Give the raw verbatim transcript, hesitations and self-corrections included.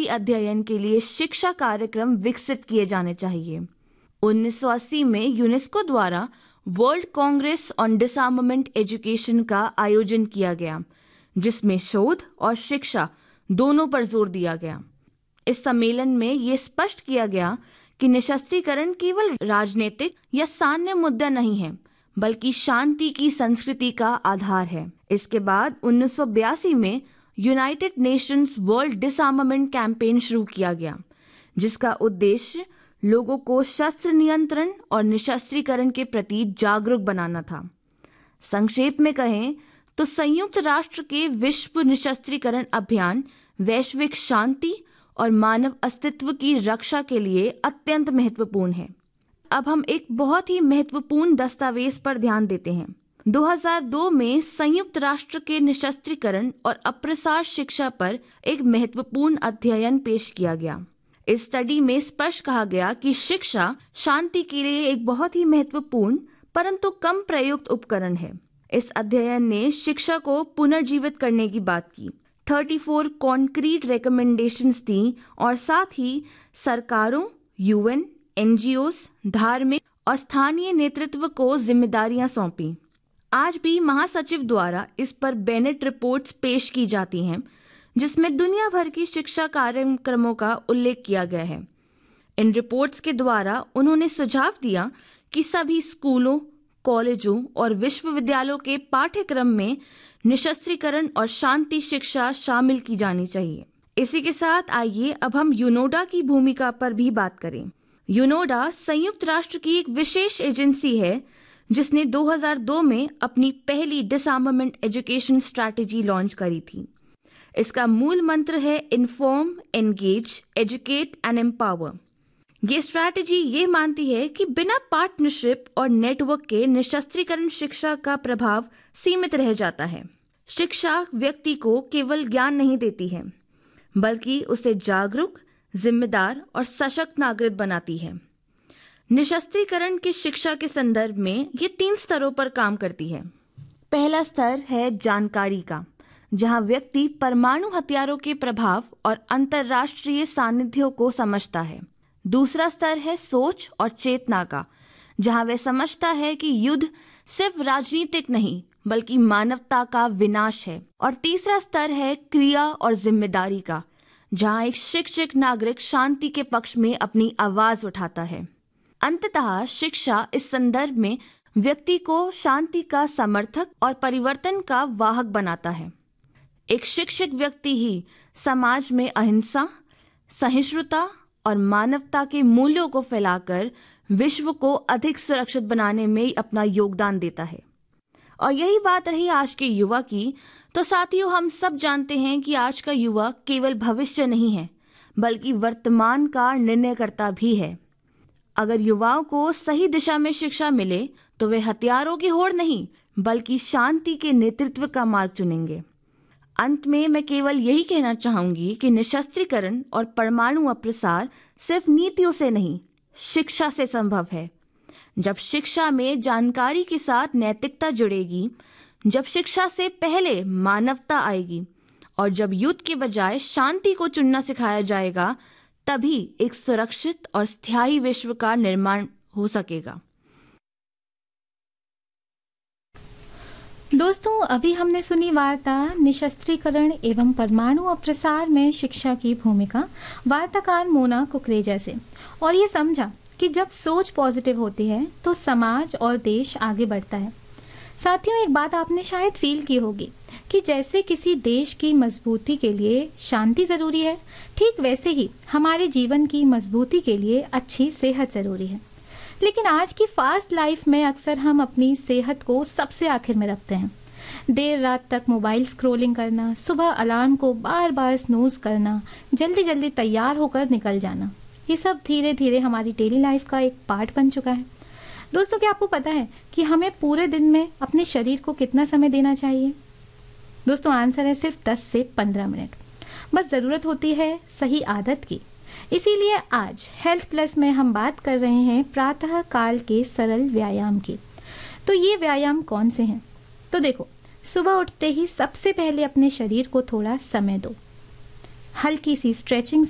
शांति अध्ययन के लिए शिक्षा कार्यक्रम विकसित किए जाने चाहिए। उन्नीस सौ अस्सी में यूनेस्को द्वारा वर्ल्ड कांग्रेस ऑन डिसआर्मामेंट एजुकेशन का आयोजन किया गया, जिसमें शोध और शिक्षा दोनों पर जोर दिया गया। इस सम्मेलन में ये स्पष्ट किया गया कि निशस्त्रीकरण केवल राजनीतिक या सैन्य मुद्दा नहीं है, बल्कि शांति की संस्कृति का आधार है। इसके बाद उन्नीस सौ बयासी में यूनाइटेड नेशंस वर्ल्ड डिसआर्मामेंट कैंपेन शुरू किया गया, जिसका उद्देश्य लोगों को शस्त्र नियंत्रण और निशस्त्रीकरण के प्रति जागरूक बनाना था। संक्षेप में कहें तो संयुक्त राष्ट्र के विश्व निशस्त्रीकरण अभियान वैश्विक शांति और मानव अस्तित्व की रक्षा के लिए अत्यंत महत्वपूर्ण है। अब हम एक बहुत ही महत्वपूर्ण दस्तावेज पर ध्यान देते हैं। दो हज़ार दो में संयुक्त राष्ट्र के निशस्त्रीकरण और अप्रसार शिक्षा पर एक महत्वपूर्ण अध्ययन पेश किया गया। इस स्टडी में स्पष्ट कहा गया कि शिक्षा शांति के लिए एक बहुत ही महत्वपूर्ण परंतु कम प्रयुक्त उपकरण है। इस अध्ययन ने शिक्षा को पुनर्जीवित करने की बात की, चौंतीस कॉन्क्रीट रिकमेंडेशंस दी और साथ ही सरकारों, यूएन, एनजीओज, धार्मिक और स्थानीय नेतृत्व को जिम्मेदारियां सौंपी। आज भी महासचिव द्वारा इस पर बेनेट रिपोर्ट्स पेश की जाती हैं, जिसमें दुनिया भर की शिक्षा कार्यक्रमों का उल्लेख किया गया है। इन रिपोर्ट्स के द्वारा उन्होंने सुझाव दिया कि सभी स्कूलों, कॉलेजों और विश्वविद्यालयों के पाठ्यक्रम में निशस्त्रीकरण और शांति शिक्षा शामिल की जानी चाहिए। इसी के साथ आइए अब हम यूनोडा की भूमिका पर भी बात करें। यूनोडा संयुक्त राष्ट्र की एक विशेष एजेंसी है जिसने दो हज़ार दो में अपनी पहली डिसआर्मामेंट एजुकेशन स्ट्रैटेजी लॉन्च करी थी। इसका मूल मंत्र है inform, engage, educate and empower. ये स्ट्रैटेजी ये मानती है कि बिना पार्टनरशिप और नेटवर्क के निशस्त्रीकरण शिक्षा का प्रभाव सीमित रह जाता है। शिक्षा व्यक्ति को केवल ज्ञान नहीं देती है, बल्कि उसे जागरूक, जिम्मेदार और सशक्त नागरिक बनाती है। निशस्त्रीकरण की शिक्षा के संदर्भ में ये तीन स्तरों पर काम करती है। पहला स्तर है जानकारी का, जहां व्यक्ति परमाणु हथियारों के प्रभाव और अंतर्राष्ट्रीय सानिध्यों को समझता है। दूसरा स्तर है सोच और चेतना का, जहां वह समझता है कि युद्ध सिर्फ राजनीतिक नहीं बल्कि मानवता का विनाश है। और तीसरा स्तर है क्रिया और जिम्मेदारी का, जहां एक शिक्षित नागरिक शांति के पक्ष में अपनी आवाज उठाता है। अंततः शिक्षा इस संदर्भ में व्यक्ति को शांति का समर्थक और परिवर्तन का वाहक बनाता है। एक शिक्षित व्यक्ति ही समाज में अहिंसा, सहिष्णुता और मानवता के मूल्यों को फैलाकर विश्व को अधिक सुरक्षित बनाने में अपना योगदान देता है। और यही बात रही आज के युवा की, तो साथियों हम सब जानते हैं कि आज का युवा केवल भविष्य नहीं है, बल्कि वर्तमान का निर्णयकर्ता भी है। अगर युवाओं को सही दिशा में शिक्षा मिले तो वे हथियारों की होड़ नहीं बल्कि शांति के नेतृत्व का मार्ग चुनेंगे। अंत में मैं केवल यही कहना चाहूंगी कि निशस्त्रीकरण और परमाणु अप्रसार सिर्फ नीतियों से नहीं, शिक्षा से संभव है। जब शिक्षा में जानकारी के साथ नैतिकता जुड़ेगी, जब शिक्षा से पहले मानवता आएगी और जब युद्ध के बजाय शांति को चुनना सिखाया जाएगा, तभी एक सुरक्षित और स्थायी विश्व का निर्माण हो सकेगा। दोस्तों, अभी हमने सुनी वार्ता निशस्त्रीकरण एवं परमाणु अप्रसार में शिक्षा की भूमिका वार्ताकार मोना कुकरेजा से, और ये समझा कि जब सोच पॉजिटिव होती है तो समाज और देश आगे बढ़ता है। साथियों, एक बात आपने शायद फील की होगी कि जैसे किसी देश की मजबूती के लिए शांति ज़रूरी है, ठीक वैसे ही हमारे जीवन की मजबूती के लिए अच्छी सेहत ज़रूरी है। लेकिन आज की फास्ट लाइफ में अक्सर हम अपनी सेहत को सबसे आखिर में रखते हैं। देर रात तक मोबाइल स्क्रॉलिंग करना, सुबह अलार्म को बार बार स्नूज करना, जल्दी जल्दी तैयार होकर निकल जाना, ये सब धीरे धीरे हमारी डेली लाइफ का एक पार्ट बन चुका है। दोस्तों, क्या आपको पता है कि हमें पूरे दिन में अपने शरीर को कितना समय देना चाहिए? दोस्तों, आंसर है सिर्फ दस से पंद्रह मिनट। बस ज़रूरत होती है सही आदत की। इसीलिए आज हेल्थ प्लस में हम बात कर रहे हैं प्रातः काल के सरल व्यायाम की। तो ये व्यायाम कौन से हैं? तो देखो, सुबह उठते ही सबसे पहले अपने शरीर को थोड़ा समय दो। हल्की सी स्ट्रेचिंग